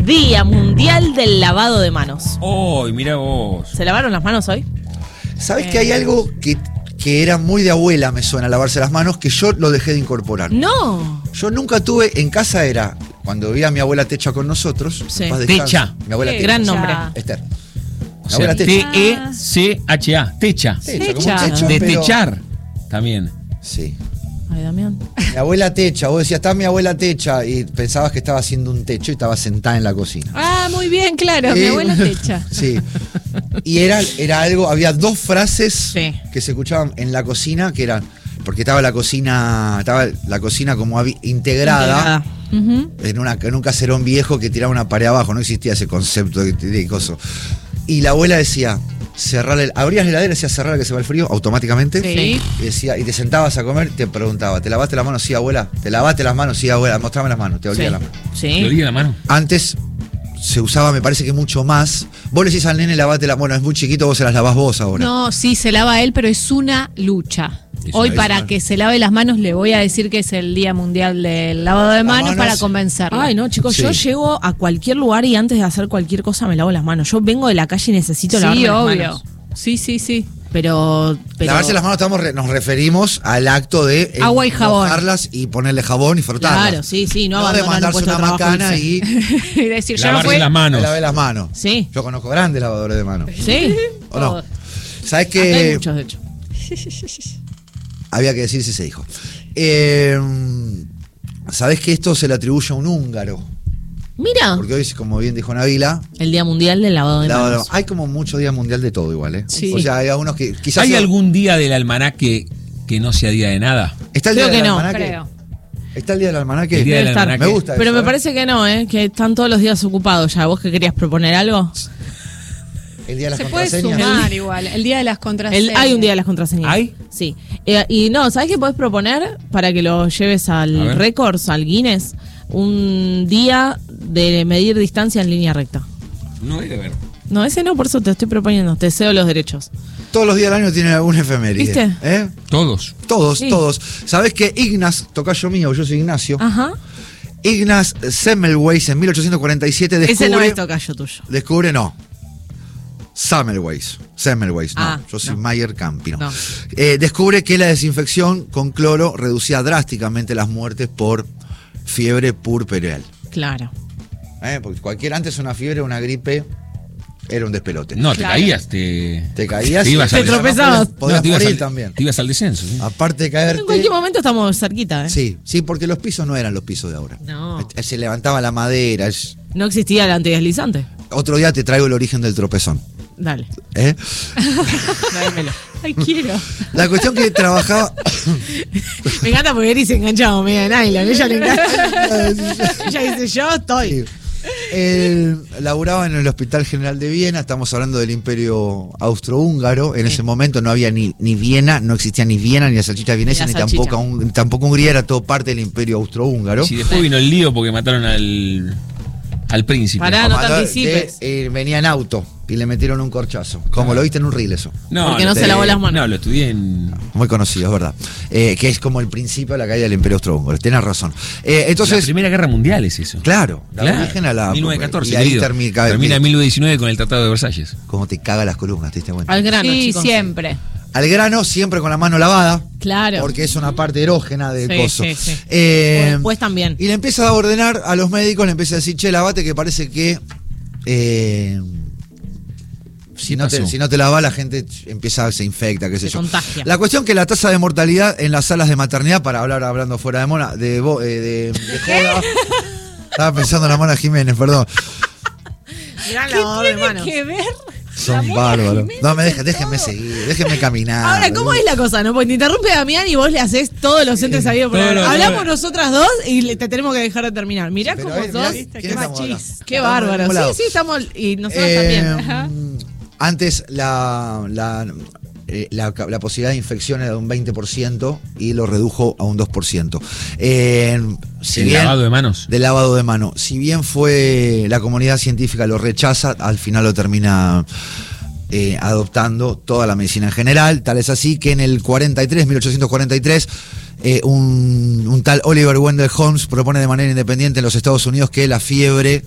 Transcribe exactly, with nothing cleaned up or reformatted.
Día Mundial del Lavado de Manos. ¡Oh, mirá vos! ¿Se lavaron las manos hoy? ¿Sabes Eh. que hay algo que, que era muy de abuela, me suena, lavarse las manos, que yo lo dejé de incorporar? No. Yo nunca tuve, en casa era, cuando vivía mi abuela Techa con nosotros. Sí. en paz descanse, Techa. Mi abuela Qué Techa. gran nombre. Esther. O Mi sea, abuela T Techa. E C H A, techa. Techa, como un Techa. techo, De pero- techar también. Sí. Ay, Damián. Mi abuela Techa, vos decías, está mi abuela Techa, y pensabas que estaba haciendo un techo y estaba sentada en la cocina. Ah, muy bien, claro, mi Eh, abuela techa. Sí. Y era, era algo, había dos frases Sí. que se escuchaban en la cocina que eran, porque estaba la cocina, estaba la cocina como habi- integrada, Integrada. Ujú. En, una, en un caserón viejo que tiraba una pared abajo, no existía ese concepto de, de coso. Y la abuela decía, cerrar el, abrías la heladera y decía cerrar que se va el frío automáticamente. Sí. Y decía, y te sentabas a comer, te preguntaba, ¿te lavaste las manos? Sí, abuela. ¿Te lavaste las manos? Sí, abuela. Mostrame las manos, te olía Sí. las manos. ¿Te Sí. olía la mano? Antes se usaba, me parece que mucho más. Vos le decís al nene, lavate las manos, es muy chiquito, vos se las lavás vos ahora. No, sí, se lava él, pero es una lucha. Es Hoy una- para es una- que se lave las manos le voy a decir que es el Día Mundial del Lavado de Manos, manos. para convencerlo. Ay, no, chicos, Sí. yo llego a cualquier lugar y antes de hacer cualquier cosa me lavo las manos. Yo vengo de la calle y necesito Sí, lavarme las obvio. manos. Sí, sí, sí. Pero, pero Lavarse las manos estamos re- nos referimos al acto de Agua y jabón. mojarlas y ponerle jabón y frotarlas. Claro, sí, sí, no, No de abandonar un mandarse puesto de una trabajo macana irse. y y decir, ya no Lavarse fue. las me manos. lavé las manos. Sí. Yo conozco grandes lavadores de manos. Sí. ¿O no? Todos. ¿Sabes Acá hay qué? muchos, de hecho. Había que decir si se dijo. Eh, ¿Sabés que esto se le atribuye a un húngaro? Mira, Porque hoy, como bien dijo Nabila, el Día Mundial del Lavado de lavado- Manos. hay como mucho día mundial de todo igual, ¿eh? Sí. O sea, hay algunos que quizás... ¿Hay algún día del almanaque que no sea día de nada? ¿Está el Creo día que del no, almanaque? Creo. ¿Está el día del almanaque? El día Debe del estar. almanaque. Me gusta Pero eso, me ¿eh? parece que no, ¿eh? Que están todos los días ocupados ya. ¿Vos que querías proponer algo? El día de las Se puede contraseñas. sumar igual. El Día de las contraseñas. El- hay un día de las contraseñas. ¿Hay? Sí. Eh, y no, ¿sabes qué podés proponer para que lo lleves A al ver. Records, al Guinness? Un día de medir distancia en línea recta. No debe haber. No, ese no, por eso te estoy proponiendo. Te cedo los derechos. Todos los días del año tienen algún efeméride. ¿Viste? ¿Eh? Todos. Todos, Sí. todos. ¿Sabés que Ignaz, tocayo mío, yo soy Ignacio, Ajá. Ignaz Semmelweis en mil ochocientos cuarenta y siete descubre... Ese no es tocayo tuyo. Descubre, no. Semmelweis. Semmelweis, no. Ah, yo soy no. Mayer Campino. No. Eh, descubre que la desinfección con cloro reducía drásticamente las muertes por fiebre purpureal. Claro. ¿Eh? Porque cualquier antes una fiebre, una gripe, era un despelote. No, te Claro. caías, te. Te caías Te ibas y al- Te tropezabas. Podías No, te ibas morir al- también. Te ibas al descenso. ¿sí? Aparte de En caerte... cualquier momento estamos cerquita, ¿eh? Sí, sí, porque los pisos no eran los pisos de ahora. No. Eh, Se levantaba la madera. es- No existía el antideslizante. Otro día te traigo el origen del tropezón. Dale. ¿eh? Dámelo. Ay, quiero. La cuestión que trabajaba... Me encanta porque Eri se enganchaba media de nylon. Ella le encanta. Ella dice, yo estoy. Él laburaba en el Hospital General de Viena, estamos hablando del Imperio Austrohúngaro. En Sí. ese momento no había ni, ni Viena, no existía ni Viena, ni la salchicha vienesa, Ni ni, la salchicha. tampoco, un- tampoco Hungría, era todo parte del Imperio Austrohúngaro. Si después vino el lío porque mataron al. al príncipe. Pará. Ah, no te Mató- anticipes. de- eh, venía en auto y le metieron un corchazo. Como lo viste en un reel eso. No, Porque no lo- se lavó las manos. No, lo estudié en. Muy conocido, es verdad. Eh, que es como el principio de la caída del Imperio Austrohúngaro. Tienes razón. Eh, la entonces, Primera Guerra Mundial es eso. claro, la Claro. origen a la. mil novecientos catorce, y ahí querido. termina, Termina en mil novecientos diecinueve con el Tratado de Versalles. Cómo te caga las columnas, ¿te diste cuenta? Al grano, Sí, chicos. siempre. Al grano, siempre con la mano lavada. Claro. Porque es una parte erógena del Sí, coso. sí, sí. Eh, O después también. Y le empieza a ordenar a los médicos, le empieza a decir, che, lavate, que parece que eh, si, no te, pasó? si no te lavas, la gente empieza, se infecta, qué sé Se yo. contagia. La cuestión que la tasa de mortalidad en las salas de maternidad, para hablar hablando fuera de mona, de, bo- eh, de, de joda. Estaba pensando en la Mona Jiménez, perdón. Gran lavador de Tiene manos. que ver. Son bárbaros. No me dejen, déjenme seguir, déjenme caminar. Ahora, ¿cómo es la cosa, no? Porque te interrumpe Damián y vos le haces todos los entes sabidos por todo haber. lo- Hablamos todo lo- nosotras dos y le- te tenemos que dejar de terminar. Mirá Pero, cómo eh, sos. mirá, Qué ¿quién estamos machis. hablando? Qué Estamos del bárbaro. mismo lado. Sí, sí, estamos. Y nosotros Eh, también. Ajá. Antes la, la, eh, la, la posibilidad de infección era de un veinte por ciento y lo redujo a un dos por ciento. Eh, si ¿El bien- lavado de manos? de lavado de mano. Si bien fue la comunidad científica lo rechaza, al final lo termina eh, adoptando toda la medicina en general. Tal es así que en el cuarenta y tres, mil ochocientos cuarenta y tres, eh, un, un tal Oliver Wendell Holmes propone de manera independiente en los Estados Unidos que la fiebre